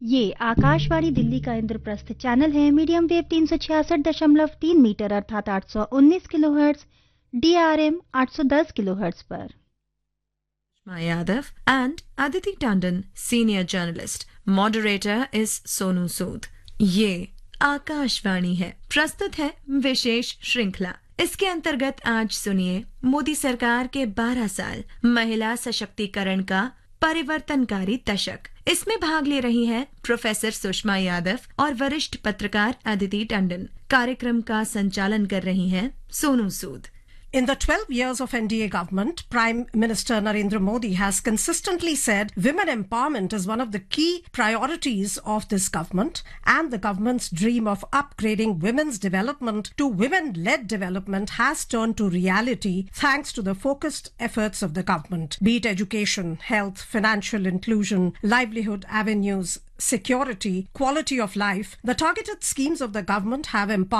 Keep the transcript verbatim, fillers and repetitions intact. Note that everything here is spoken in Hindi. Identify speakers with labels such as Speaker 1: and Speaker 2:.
Speaker 1: ये आकाशवाणी दिल्ली का इंद्रप्रस्थ चैनल है। मीडियम वेव तीन सौ छियासठ दशमलव तीन मीटर अर्थात आठ सौ उन्नीस किलोहर्ट्ज, डीआरएम आठ सौ दस किलोहर्ट्ज पर।
Speaker 2: Yadav and Aditi Tandon, senior journalist. Moderator is Sonu Sood. ये आकाशवाणी है। प्रस्तुत है विशेष श्रृंखला। इसके अंतर्गत आज सुनिए मोदी सरकार के बारह साल महिला सशक्तिकरण का परिवर्तनकारी दशक। इसमें भाग ले रही हैं प्रोफेसर सुषमा यादव और वरिष्ठ पत्रकार अदिति टंडन। कार्यक्रम का संचालन कर रही हैं Sonu Sood.
Speaker 3: In the twelve years of N D A government, Prime Minister Narendra Modi has consistently said women empowerment is one of the key priorities of this government, and the government's dream of upgrading women's development to women-led development has turned to reality thanks to the focused efforts of the government, be it education, health, financial inclusion, livelihood avenues, security, quality of life. The targeted schemes of the government have empowered